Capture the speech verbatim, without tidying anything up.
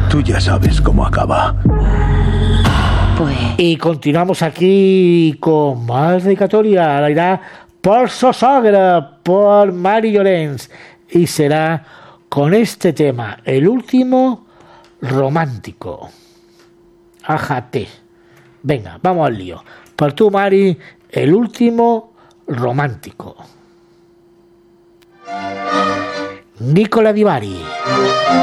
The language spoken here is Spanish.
Tú ya sabes cómo acaba. Pues... Y continuamos aquí con más dedicatoria. La irá por Sosagra, por Mari Llorens. Y será con este tema, el último romántico. Ájate. Venga, vamos al lío. Por tú, Mari, el último romántico. Nicola Di Bari.